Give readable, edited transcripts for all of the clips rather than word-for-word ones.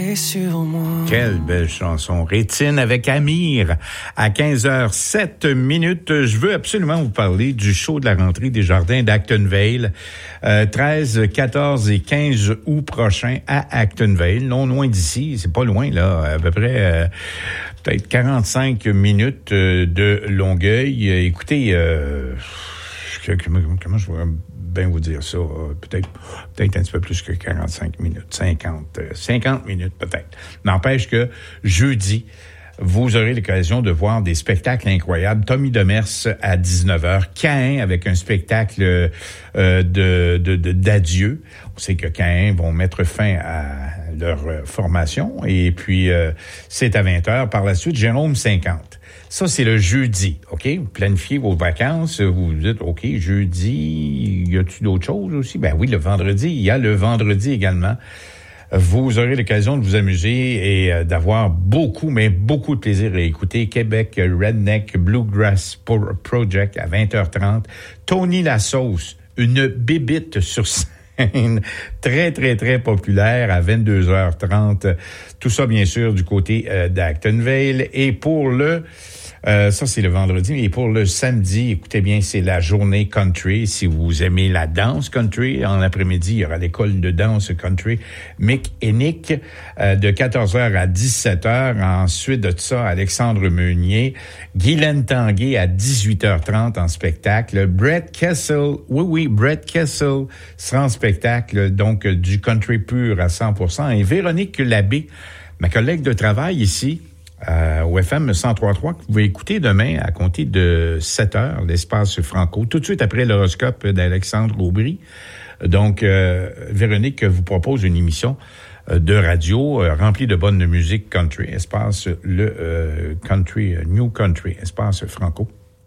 Quelle belle chanson. Rétine avec Amir à 15h07. Je veux absolument vous parler du show de la rentrée des Jardins d'Actonville, 13, 14 et 15 août prochain à Actonville, non loin d'ici, c'est pas loin là, à peu près peut-être 45 minutes de Longueuil. Écoutez, comment je pourrais bien vous dire ça, peut-être un petit peu plus que 45 minutes, 50 minutes peut-être. N'empêche que jeudi, vous aurez l'occasion de voir des spectacles incroyables. Tommy Demers à 19h, Caïn avec un spectacle d'adieu. On sait que Caïn vont mettre fin à leur formation et puis c'est à 20h. Par la suite, Jérôme 50. Ça, c'est le jeudi, OK? Vous planifiez vos vacances, vous vous dites, OK, jeudi, y a-t-il d'autres choses aussi? Ben oui, le vendredi, il y a le vendredi également. Vous aurez l'occasion de vous amuser et d'avoir beaucoup de plaisir à écouter Québec Redneck Bluegrass Project à 20h30. Tony La Sauce, une bébite sur scène, très, très, très populaire à 22h30. Tout ça, bien sûr, du côté d'Actonville. Et pour ça, c'est le vendredi. Et pour le samedi, écoutez bien, c'est la journée country. Si vous aimez la danse country, en après-midi, il y aura l'école de danse country Mick et Nick de 14h à 17h. Ensuite de ça, Alexandre Meunier, Guylaine Tanguay à 18h30 en spectacle. Brett Kessel, Brett Kessel sera en spectacle, donc du country pur à 100%. Et Véronique Labbé, ma collègue de travail ici, au FM 103.3, que vous pouvez écouter demain à compter de 7h, l'espace Franco, tout de suite après l'horoscope d'Alexandre Aubry. Donc, Véronique vous propose une émission de radio remplie de bonne musique country, espace le country, New Country, espace Franco.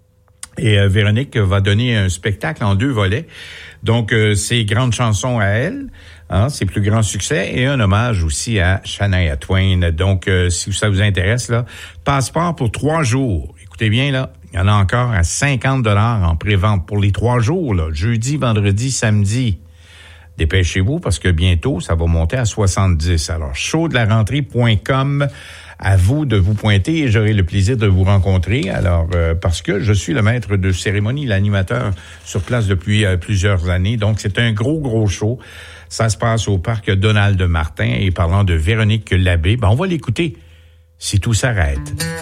Et Véronique va donner un spectacle en 2 volets. Donc, ses grandes chansons à elle, ses plus grands succès, et un hommage aussi à Shania Twain. Donc, si ça vous intéresse, là, passeport pour 3 jours. Écoutez bien, là, il y en a encore à 50$ en pré-vente pour les 3 jours, là, jeudi, vendredi, samedi. Dépêchez-vous parce que bientôt, ça va monter à 70. Alors, showdelarentrée.com. À vous de vous pointer et j'aurai le plaisir de vous rencontrer. Alors, parce que je suis le maître de cérémonie, l'animateur sur place depuis plusieurs années. Donc, c'est un gros show. Ça se passe au parc Donald Martin. Et parlant de Véronique Labbé, on va l'écouter si tout s'arrête.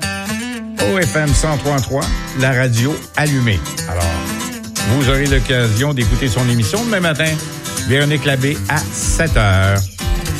OFM 103.3, la radio allumée. Alors, vous aurez l'occasion d'écouter son émission demain matin. Véronique Labbé à 7h.